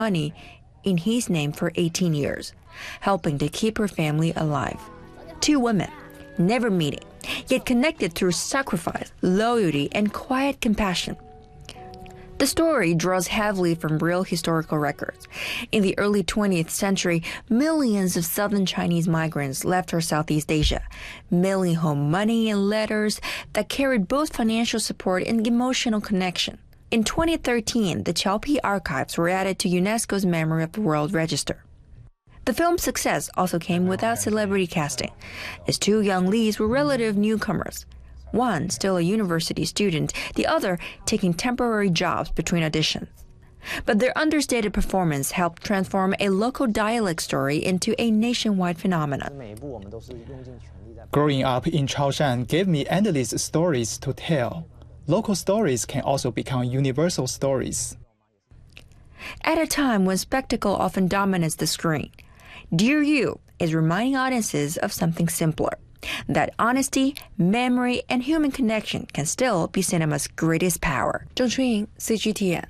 money in his name for 18 years, helping to keep her family alive. Two women, never meeting, yet connected through sacrifice, loyalty, and quiet compassion. The story draws heavily from real historical records. In the early 20th century, millions of southern Chinese migrants left for Southeast Asia, mailing home money and letters that carried both financial support and emotional connection. In 2013, the Qiaopi archives were added to UNESCO's Memory of the World Register. The film's success also came without celebrity casting, as two young leads were relative newcomers. One still a university student, the other taking temporary jobs between auditions. But their understated performance helped transform a local dialect story into a nationwide phenomenon. Growing up in Chaoshan gave me endless stories to tell. Local stories can also become universal stories. At a time when spectacle often dominates the screen, Dear You is reminding audiences of something simpler. That honesty, memory, and human connection can still be cinema's greatest power. Zheng Chunying, CGTN.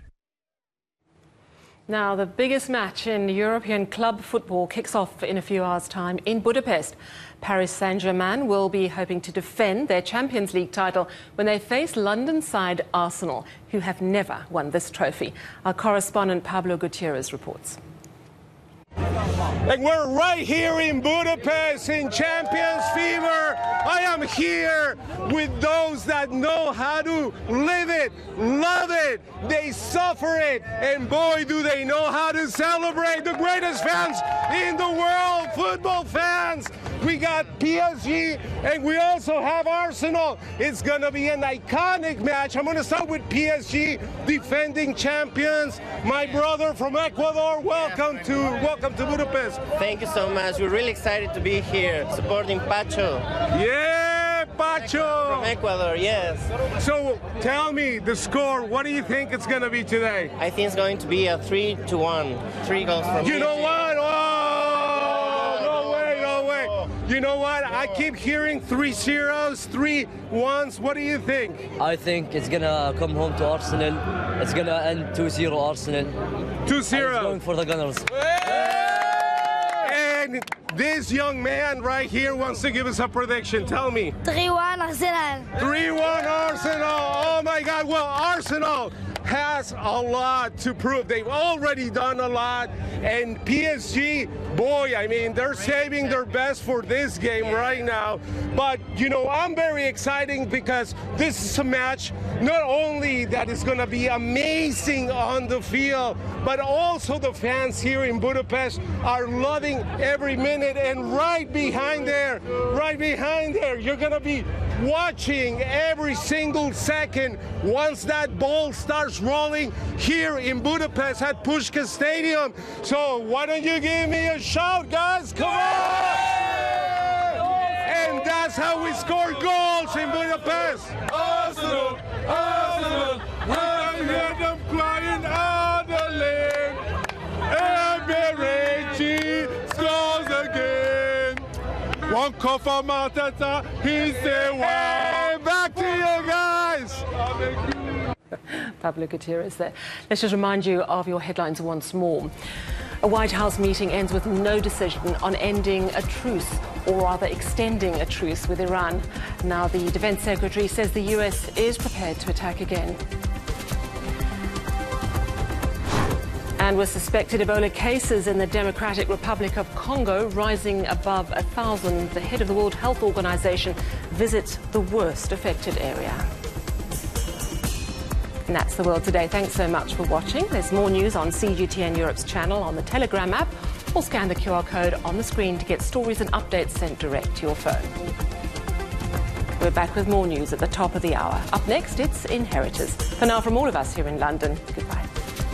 Now, the biggest match in European club football kicks off in a few hours' time in Budapest. Paris Saint-Germain will be hoping to defend their Champions League title when they face London side Arsenal, who have never won this trophy. Our correspondent Pablo Gutierrez reports. And we're right here in Budapest in Champions Fever. I am here with those that know how to live it, love it, they suffer it, and boy, do they know how to celebrate. The greatest fans in the world, football fans. We got PSG and we also have Arsenal. It's going to be an iconic match. I'm going to start with PSG, defending champions. My brother from Ecuador, welcome to Budapest. Thank you so much. We're really excited to be here supporting Pacho. Yeah, Pacho! From Ecuador, yes. So tell me the score. What do you think it's going to be today? I think it's going to be a 3-1. 3 goals from You know what? No way. You know what? I keep hearing 3 zeros, 3 1s. What do you think? I think it's going to come home to Arsenal. It's going to end 2-0 Arsenal. 2-0. Going for the Gunners. And this young man right here wants to give us a prediction. Tell me. 3-1 Arsenal. 3-1 Arsenal. Oh my God. Well, Arsenal has a lot to prove. They've already done a lot. And PSG, boy, I mean, they're saving their best for this game right now. But, you know, I'm very excited because this is a match not only that is going to be amazing on the field, but also the fans here in Budapest are loving every minute. And right behind there, you're going to be watching every single second once that ball starts rolling here in Budapest at Puskás Stadium. So why don't you give me a shout, guys? Come on! And that's how we score goals in Budapest. Arsenal, Arsenal, I hear them crying out the lane. Eberechi scores again. One call for Matata, he's the way. Back to you guys. Pablo Gutierrez there. Let's just remind you of your headlines once more. A White House meeting ends with no decision on ending a truce, or rather extending a truce with Iran. Now the Defense Secretary says the US is prepared to attack again. And with suspected Ebola cases in the Democratic Republic of Congo rising above 1,000, the head of the World Health Organization visits the worst affected area. And that's the world today. Thanks so much for watching. There's more news on CGTN Europe's channel, on the Telegram app, or scan the QR code on the screen to get stories and updates sent direct to your phone. We're back with more news at the top of the hour. Up next, it's Inheritors. For now, from all of us here in London, goodbye.